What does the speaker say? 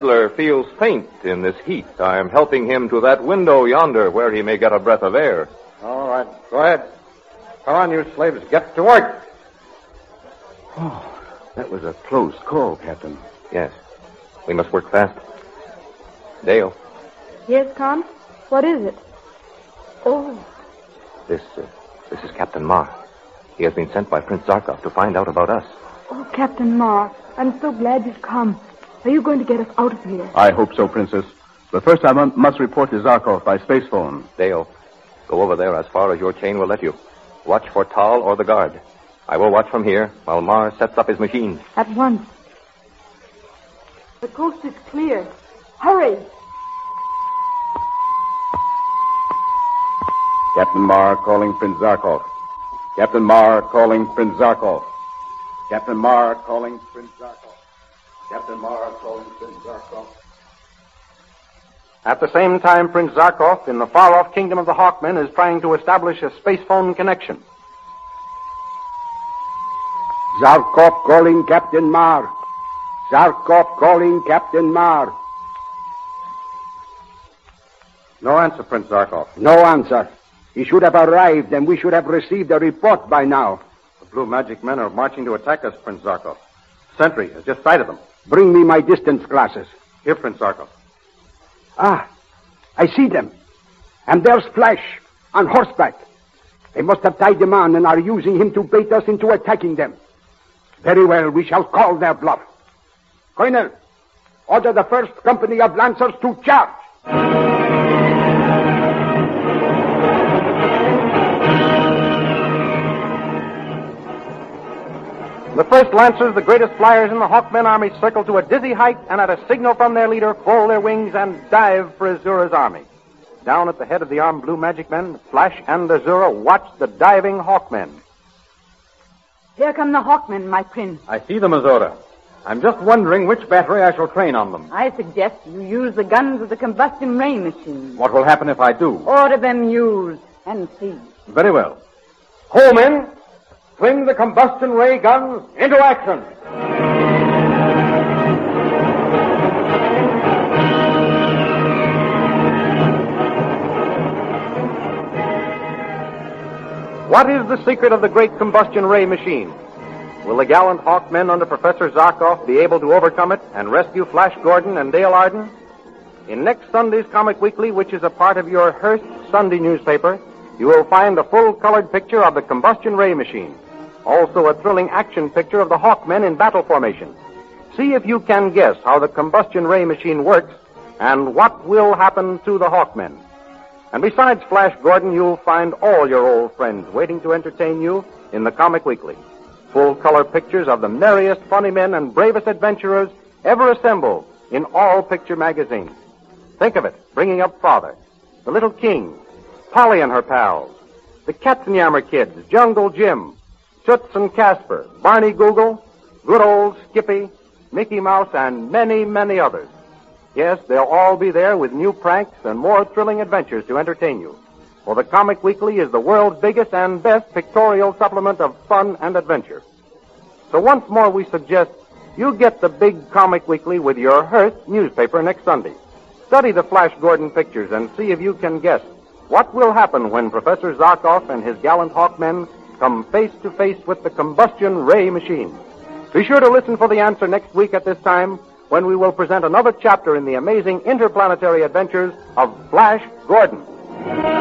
traveler feels faint in this heat, I am helping him to that window yonder where he may get a breath of air. All right, go ahead. Come on, you slaves, get to work. Oh, that was a close call, Captain. Yes. We must work fast. Dale. Yes, Con? What is it? Oh. This is Captain Marr. He has been sent by Prince Zarkov to find out about us. Oh, Captain Marr, I'm so glad you've come. Are you going to get us out of here? I hope so, Princess. But first I must report to Zarkov by space phone. Dale, go over there as far as your chain will let you. Watch for Tal or the guard. I will watch from here while Marr sets up his machine. At once. The coast is clear. Hurry! Captain Marr calling Prince Zarkov. Captain Marr calling Prince Zarkov. Captain Marr calling Prince Zarkov. Captain Marr calling Prince Zarkov. At the same time, Prince Zarkov, in the far-off kingdom of the Hawkmen, is trying to establish a space phone connection. Zarkov calling Captain Marr. Zarkov calling Captain Marr. No answer, Prince Zarkov. No answer. He should have arrived, and we should have received a report by now. The Blue Magic Men are marching to attack us, Prince Zarkov. Sentry has just sighted them. Bring me my distance glasses. Here, Prince Zarkov. Ah, I see them. And there's Flash, on horseback. They must have tied him on and are using him to bait us into attacking them. Very well, we shall call their bluff. Colonel, order the first company of Lancers to charge. The first Lancers, the greatest flyers in the Hawkmen army, circle to a dizzy height and at a signal from their leader, fold their wings and dive for Azura's army. Down at the head of the armed Blue Magic Men, Flash and Azura watch the diving Hawkmen. Here come the Hawkmen, my prince. I see them, Azura. I'm just wondering which battery I shall train on them. I suggest you use the guns of the combustion ray machine. What will happen if I do? Order them used and see. Very well. Home in. Fling the combustion ray guns into action. What is the secret of the great combustion ray machine? Will the gallant Hawkmen under Professor Zarkov be able to overcome it and rescue Flash Gordon and Dale Arden? In next Sunday's Comic Weekly, which is a part of your Hearst Sunday newspaper, you will find a full-colored picture of the combustion ray machine. Also a thrilling action picture of the Hawkmen in battle formation. See if you can guess how the combustion ray machine works and what will happen to the Hawkmen. And besides Flash Gordon, you'll find all your old friends waiting to entertain you in the Comic Weekly. Full-color pictures of the merriest, funny men and bravest adventurers ever assembled in all picture magazines. Think of it, bringing up Father, the Little King, Polly and her pals, the Katzenjammer Kids, Jungle Jim, Toots and Casper, Barney Google, good old Skippy, Mickey Mouse, and many, many others. Yes, they'll all be there with new pranks and more thrilling adventures to entertain you. For the Comic Weekly is the world's biggest and best pictorial supplement of fun and adventure. So once more we suggest you get the big Comic Weekly with your Hearst newspaper next Sunday. Study the Flash Gordon pictures and see if you can guess what will happen when Professor Zarkov and his gallant Hawkmen come face to face with the combustion ray machine. Be sure to listen for the answer next week at this time when we will present another chapter in the amazing interplanetary adventures of Flash Gordon.